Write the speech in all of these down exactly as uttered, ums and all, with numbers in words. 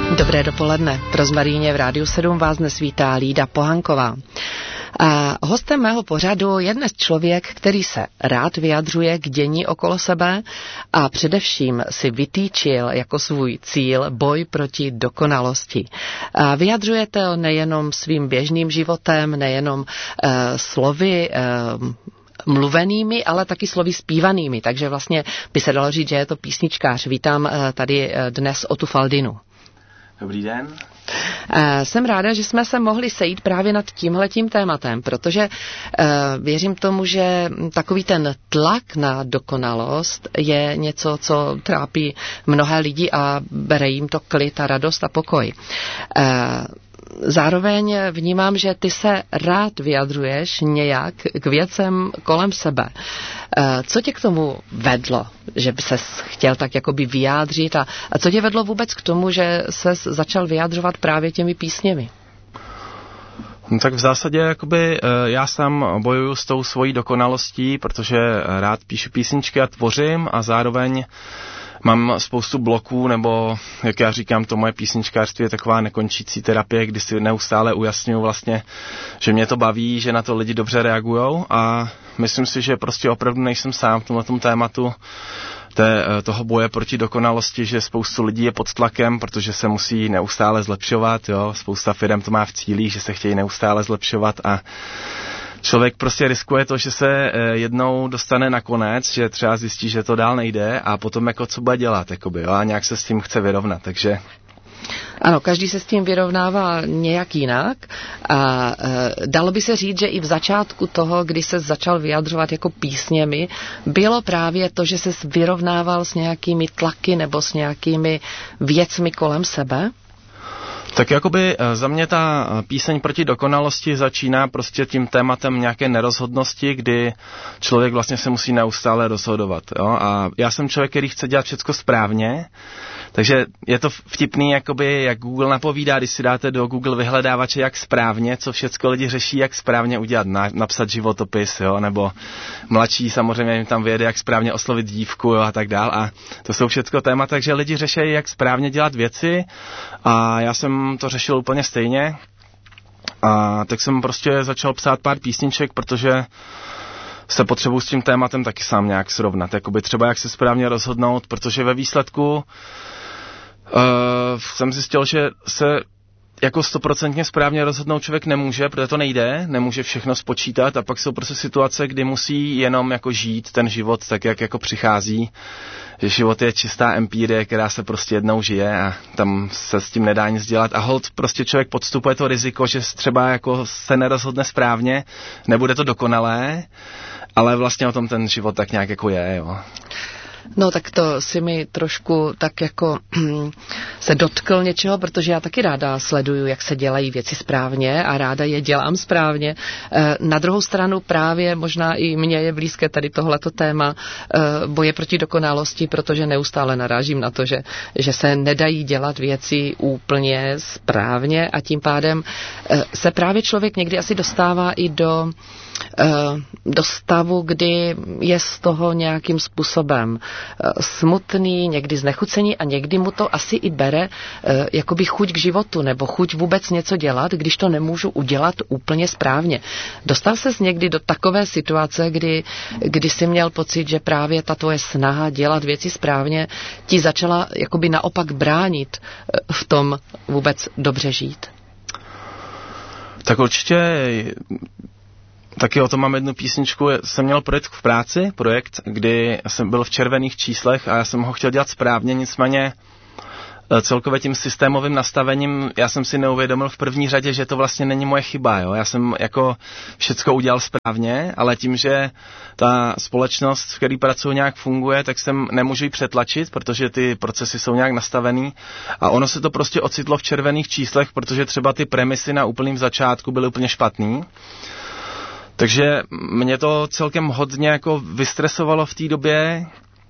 Dobré dopoledne. Pro Zmaríně v Rádiu sedm vás dnes vítá Lída Pohanková. A hostem mého pořadu je dnes člověk, který se rád vyjadřuje k dění okolo sebe a především si vytýčil jako svůj cíl boj proti dokonalosti. A vyjadřuje to nejenom svým běžným životem, nejenom uh, slovy uh, mluvenými, ale taky slovy zpívanými. Takže vlastně by se dalo říct, že je to písničkář. Vítám uh, tady uh, dnes Otu Faldinu. Dobrý den. Jsem ráda, že jsme se mohli sejít právě nad tímhletím tématem, protože věřím tomu, že takový ten tlak na dokonalost je něco, co trápí mnohé lidi a bere jim to klid a radost a pokoj. Zároveň vnímám, že ty se rád vyjadřuješ nějak k věcem kolem sebe. Co tě k tomu vedlo, že by ses chtěl tak jakoby vyjádřit a, a co tě vedlo vůbec k tomu, že ses začal vyjádřovat právě těmi písněmi? No tak v zásadě jakoby já sám bojuju s tou svojí dokonalostí, protože rád píšu písničky a tvořím a zároveň mám spoustu bloků, nebo jak já říkám, to moje písničkářství je taková nekončící terapie, kdy si neustále ujasňuju vlastně, že mě to baví, že na to lidi dobře reagujou a myslím si, že prostě opravdu nejsem sám v tomhletom tématu té, toho boje proti dokonalosti, že spoustu lidí je pod tlakem, protože se musí neustále zlepšovat, jo, spousta firem to má v cílích, že se chtějí neustále zlepšovat a člověk prostě riskuje to, že se jednou dostane na konec, že třeba zjistí, že to dál nejde a potom jako co bude dělat, jakoby, jo, a nějak se s tím chce vyrovnat, takže... Ano, každý se s tím vyrovnával nějak jinak a e, dalo by se říct, že i v začátku toho, kdy se začal vyjadřovat jako písněmi, bylo právě to, že se vyrovnával s nějakými tlaky nebo s nějakými věcmi kolem sebe? Tak jakoby za mě ta píseň proti dokonalosti začíná prostě tím tématem nějaké nerozhodnosti, kdy člověk vlastně se musí neustále rozhodovat. Jo? A já jsem člověk, který chce dělat všecko správně, takže je to vtipný, jakoby, jak Google napovídá, když si dáte do Google vyhledávače, jak správně, co všecko lidi řeší, jak správně udělat, na, napsat životopis, jo? Nebo mladší samozřejmě jim tam vyjede, jak správně oslovit dívku, jo? A tak dál. A to jsou všecko témata, takže lidi řeší, jak správně dělat věci a já jsem to řešil úplně stejně a tak jsem prostě začal psát pár písniček, protože se potřebuji s tím tématem taky sám nějak srovnat, jakoby třeba jak se správně rozhodnout, protože ve výsledku uh, jsem zjistil, že se jako stoprocentně správně rozhodnout člověk nemůže, protože to nejde, nemůže všechno spočítat a pak jsou prostě situace, kdy musí jenom jako žít ten život tak, jak jako přichází, že život je čistá empírie, která se prostě jednou žije a tam se s tím nedá nic dělat a holt prostě člověk podstupuje to riziko, že třeba jako se nerozhodne správně, nebude to dokonalé, ale vlastně o tom ten život tak nějak jako je, jo. No tak to si mi trošku tak jako se dotkl něčeho, protože já taky ráda sleduju, jak se dělají věci správně a ráda je dělám správně. Na druhou stranu právě možná i mně je blízké tady tohleto téma boje proti dokonalosti, protože neustále narážím na to, že, že se nedají dělat věci úplně správně a tím pádem se právě člověk někdy asi dostává i do do stavu, kdy je z toho nějakým způsobem smutný, někdy znechucený a někdy mu to asi i bere jakoby chuť k životu nebo chuť vůbec něco dělat, když to nemůžu udělat úplně správně. Dostal ses někdy do takové situace, kdy, kdy jsi měl pocit, že právě ta tvoje snaha dělat věci správně ti začala jakoby naopak bránit v tom vůbec dobře žít? Tak určitě taky o tom mám jednu písničku. Jsem měl projekt v práci, projekt, kdy jsem byl v červených číslech a já jsem ho chtěl dělat správně, nicméně celkově tím systémovým nastavením já jsem si neuvědomil v první řadě, že to vlastně není moje chyba. Jo? Já jsem jako všecko udělal správně, ale tím, že ta společnost, v které pracuji, nějak funguje, tak jsem nemůžu ji přetlačit, protože ty procesy jsou nějak nastavený a ono se to prostě ocitlo v červených číslech, protože třeba ty premisy na úplném začátku byly úplně špatný. Takže mě to celkem hodně jako vystresovalo v té době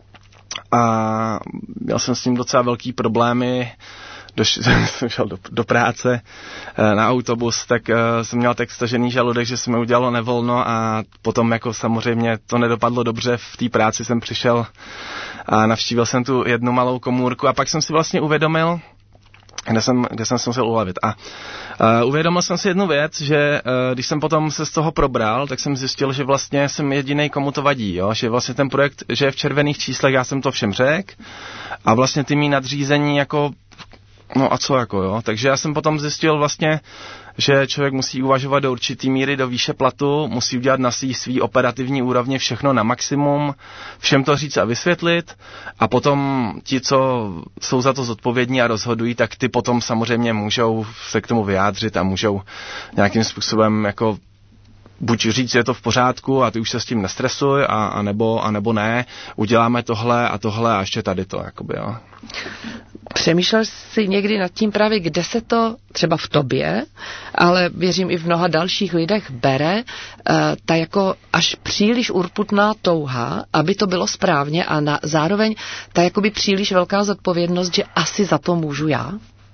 a měl jsem s tím docela velký problémy. Doš, jsem šel do, do práce na autobus, tak uh, jsem měl tak stažený žaludek, že se mi udělalo nevolno a potom jako samozřejmě to nedopadlo dobře. V té práci jsem přišel a navštívil jsem tu jednu malou komůrku a pak jsem si vlastně uvědomil, kde jsem, kde jsem se musel ulevit. A uh, uvědomil jsem si jednu věc, že uh, když jsem potom se z toho probral, tak jsem zjistil, že vlastně jsem jedinej, komu to vadí, jo? Že vlastně ten projekt, že je v červených číslech, já jsem to všem řekl a vlastně ty mý nadřízení jako, no a co jako, jo? Takže já jsem potom zjistil vlastně, že člověk musí uvažovat do určitý míry do výše platu, musí udělat na svý, svý operativní úrovni všechno na maximum, všem to říct a vysvětlit a potom ti, co jsou za to zodpovědní a rozhodují, tak ty potom samozřejmě můžou se k tomu vyjádřit a můžou nějakým způsobem jako buď říct, že je to v pořádku a ty už se s tím nestresuj, a, a, nebo, a nebo ne, uděláme tohle a tohle a ještě tady to, jakoby, jo. Přemýšlel jsi někdy nad tím právě, kde se to třeba v tobě, ale věřím i v mnoha dalších lidech bere, ta jako až příliš urputná touha, aby to bylo správně a na, zároveň ta jakoby příliš velká zodpovědnost, že asi za to můžu já?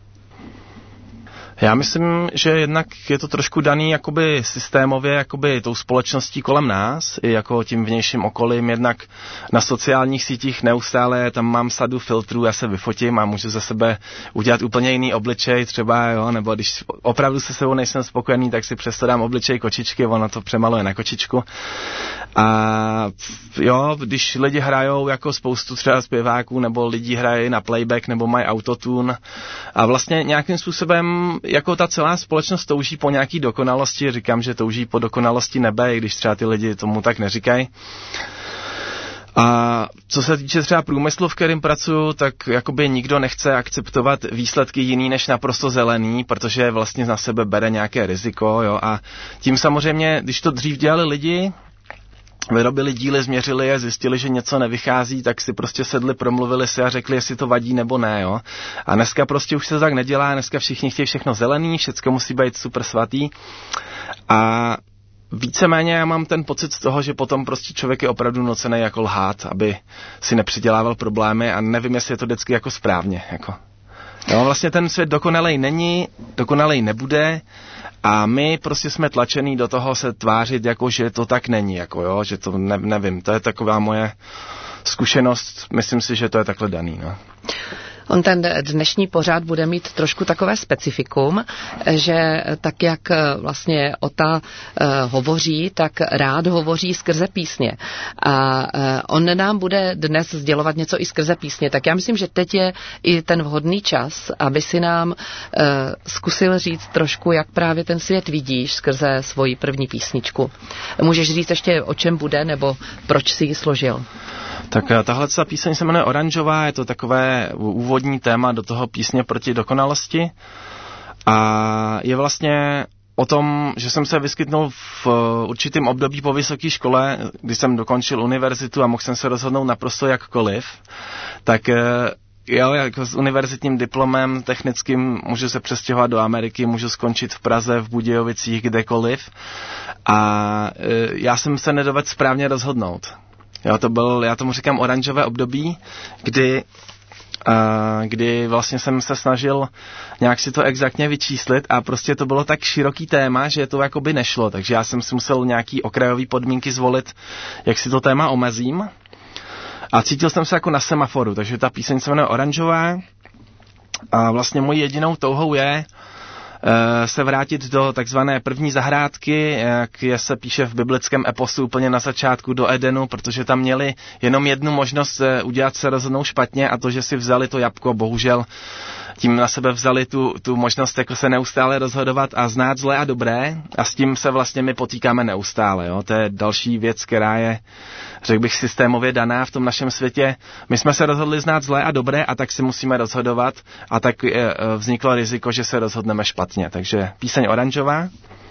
Já myslím, že jednak je to trošku daný jakoby systémově jakoby tou společností kolem nás, i jako tím vnějším okolím, jednak na sociálních sítích neustále, tam mám sadu filtrů, já se vyfotím a můžu za sebe udělat úplně jiný obličej třeba, jo, nebo když opravdu se sebou nejsem spokojený, tak si přesto dám obličej kočičky, ono to přemaluje na kočičku. A jo, když lidi hrajou jako spoustu třeba zpěváků, nebo lidi hrají na playback, nebo mají autotune a vlastně nějakým způsobem jako ta celá společnost touží po nějaký dokonalosti, říkám, že touží po dokonalosti nebe, i když třeba ty lidi tomu tak neříkají. A co se týče třeba průmyslu, v kterém pracuju, tak jakoby nikdo nechce akceptovat výsledky jiný než naprosto zelený, protože vlastně na sebe bere nějaké riziko, jo, a tím samozřejmě, když to dřív dělali lidi, vyrobili díly, změřili je, zjistili, že něco nevychází, tak si prostě sedli, promluvili si a řekli, jestli to vadí nebo ne, jo. A dneska prostě už se to tak nedělá, dneska všichni chtějí všechno zelený, všecko musí být super svatý. A víceméně já mám ten pocit z toho, že potom prostě člověk je opravdu nucený jako lhát, aby si nepřidělával problémy a nevím, jestli je to vždycky jako správně, jako. Jo, vlastně ten svět dokonalej není, dokonalej nebude a my prostě jsme tlačený do toho se tvářit, jako že to tak není, jako jo, že to ne, nevím, to je taková moje zkušenost, myslím si, že to je takhle daný, no. On ten dnešní pořád bude mít trošku takové specifikum, že tak, jak vlastně Ota uh, hovoří, tak rád hovoří skrze písně. A uh, on nám bude dnes sdělovat něco i skrze písně. Tak já myslím, že teď je i ten vhodný čas, aby si nám uh, zkusil říct trošku, jak právě ten svět vidíš skrze svoji první písničku. Můžeš říct ještě, o čem bude, nebo proč si ji složil? Tak tahle píseň se jmenuje Oranžová, je to takové úvodní téma do toho písně proti dokonalosti a je vlastně o tom, že jsem se vyskytnul v určitém období po vysoké škole, kdy jsem dokončil univerzitu a mohl jsem se rozhodnout naprosto jakkoliv, tak jo, jako s univerzitním diplomem technickým můžu se přestěhovat do Ameriky, můžu skončit v Praze, v Budějovicích, kdekoliv a já jsem se nedovedl správně rozhodnout. Jo, to byl, já tomu říkám oranžové období, kdy, uh, kdy vlastně jsem se snažil nějak si to exaktně vyčíslit a prostě to bylo tak široký téma, že to jakoby nešlo, takže já jsem si musel nějaký okrajový podmínky zvolit, jak si to téma omezím a cítil jsem se jako na semaforu, takže ta píseň se jmenuje Oranžová a vlastně mojí jedinou touhou je se vrátit do takzvané první zahrádky, jak je se píše v biblickém eposu úplně na začátku, do Edenu, protože tam měli jenom jednu možnost udělat se rozhodnou špatně a to, že si vzali to jabko, bohužel tím na sebe vzali tu, tu možnost jako se neustále rozhodovat a znát zlé a dobré a s tím se vlastně my potýkáme neustále. Jo? To je další věc, která je, řekl bych, systémově daná v tom našem světě. My jsme se rozhodli znát zlé a dobré a tak si musíme rozhodovat a tak vzniklo riziko, že se rozhodneme špatně. Takže píseň Oranžová.